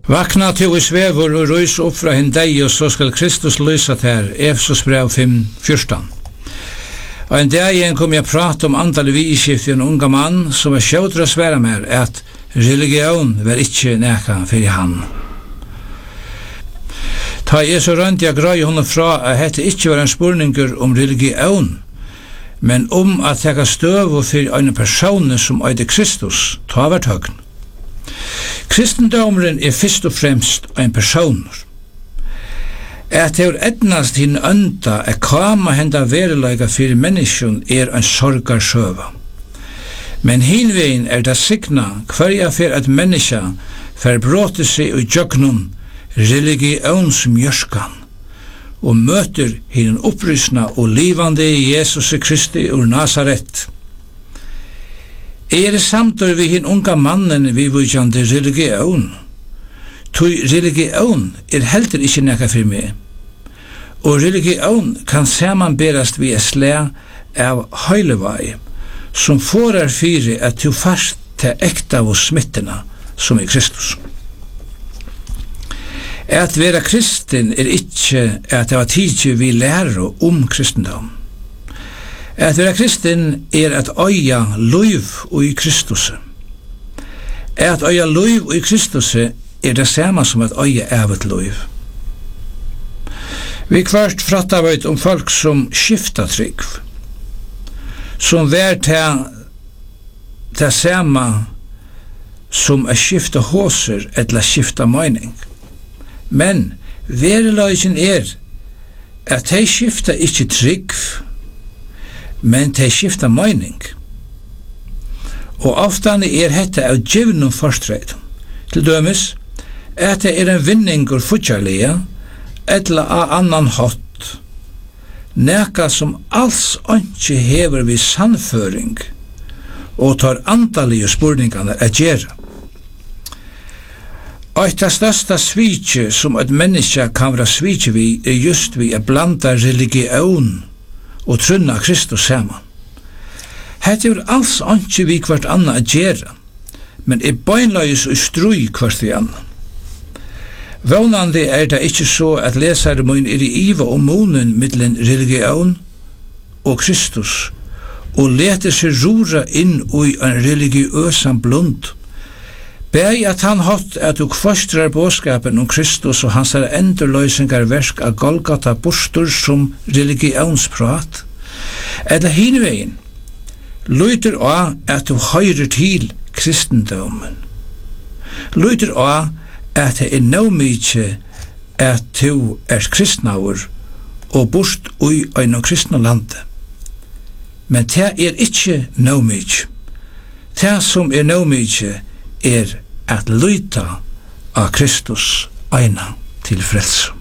Vakna til i svevur og røys opp fra hin deg, og så skal Kristus lysa ter, Efesos brev 5:14. Og en dag igjen kom jeg prate om antallet viskift i en unga mann, som var sjådra sværa mer, at religion var ikkje neka fyrir han. Ta jeg så rønt jeg grøy honom fra at dette ikkje var en spurninger om religion, men om at teka støv og fyrir ein person som øyde Kristus, ta vært høgn. Kristendomren fyrst og fremst ein personer. At det etnast hinn ønda kama henda veruleika fyrir menneskjon ein sorgarsøva. Men hinvegin det signa hverja fyrir at menneska fer bråte seg og jögnum religionsmjörskan og møter hinn opprysna og livande Jesus Kristi ur Nazaret. Samtur vi hinn unga mannen vi vujande religion. Tui religion heldur ikkje nekka fyrir meg. Og religion kan samanberast vi slæ av heilevei, som forar fyrir at du fast til ekta og smittina som Kristus. At vera kristin ikkje at det var tidsi vi lærer om kristendom. At vera kristin at øya løyv i Kristus. At øya løyv i Kristus det samme som at øya evet løyv. Vi kvart frattaveit om folk som skifta trygg, som vær til samme som skifta håser eller skifta mening. Men vereløysen at de skifta ikkje trygg, men de skifta mening. Og oftane hetta av djivnum forstreit. Til dømes, at det en vinningur futjarlige, etla av annan hot, neka som alls ikke hever vi sannføring, og tar antallige spurningane gjerra. Og det største svitje som et menneske kan være svitje vi just vi blanda religion og trunna Kristus saman. Hette alls ikke vi kvart anna gjerra, men beinleis og strui kvart vi anna. Vånande det ikkje så at lesare mun i iva om munen mittlen religion og Kristus, og leter seg rura inn i en religiøsan blund. Beg at han hatt at du kvastrar båskapen om Kristus og hans endurløysingar versk av Golgata bostur som religionsprat. Eller hinvegin, lyder av at du høyrer til kristendomen. Lyder av at det mykje at du kristnaur og bort ui ein kristna lande. Men det ikkje mykje. Det som mykje at lyta av Kristus eina til frelse.